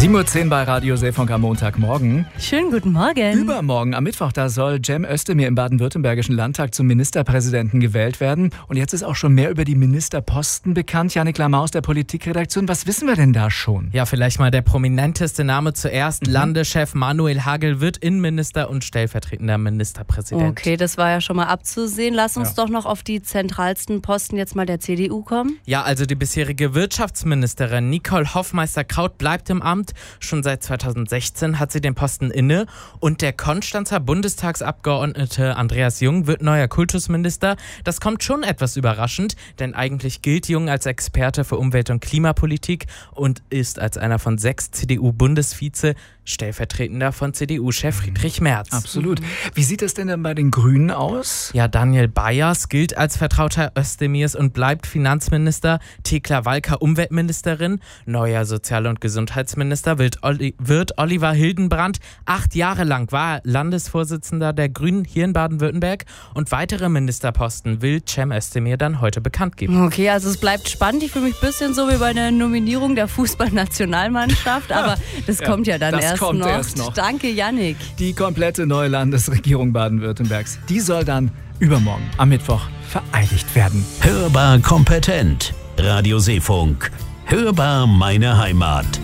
7:10 Uhr bei Radio Seefunk am Montagmorgen. Schönen guten Morgen. Übermorgen am Mittwoch, da soll Cem Özdemir im baden-württembergischen Landtag zum Ministerpräsidenten gewählt werden. Und jetzt ist auch schon mehr über die Ministerposten bekannt. Janik Lamar aus der Politikredaktion. Was wissen wir denn da schon? Ja, vielleicht mal der prominenteste Name zuerst. Landeschef Manuel Hagel wird Innenminister und stellvertretender Ministerpräsident. Okay, das war ja schon mal abzusehen. Lass uns doch noch auf die zentralsten Posten jetzt mal der CDU kommen. Ja, also die bisherige Wirtschaftsministerin Nicole Hofmeister-Kraut bleibt im Amt. Schon seit 2016 hat sie den Posten inne. Und der Konstanzer Bundestagsabgeordnete Andreas Jung wird neuer Kultusminister. Das kommt schon etwas überraschend, denn eigentlich gilt Jung als Experte für Umwelt- und Klimapolitik und ist als einer von 6 CDU-Bundesvize stellvertretender von CDU-Chef Friedrich Merz. Absolut. Wie sieht es denn dann bei den Grünen aus? Ja, Daniel Bayers gilt als Vertrauter Özdemirs und bleibt Finanzminister. Thekla Walker Umweltministerin. Neuer Sozial- und Gesundheitsminister wird Oliver Hildenbrand. 8 Jahre lang war er Landesvorsitzender der Grünen hier in Baden-Württemberg. Und weitere Ministerposten will Cem Özdemir dann heute bekannt geben. Okay, also es bleibt spannend. Ich fühle mich ein bisschen so wie bei der Nominierung der Fußballnationalmannschaft. Aber das kommt ja dann erst noch. Danke, Janik. Die komplette neue Landesregierung Baden-Württembergs, die soll dann übermorgen am Mittwoch vereidigt werden. Hörbar kompetent. Radio Seefunk. Hörbar meine Heimat.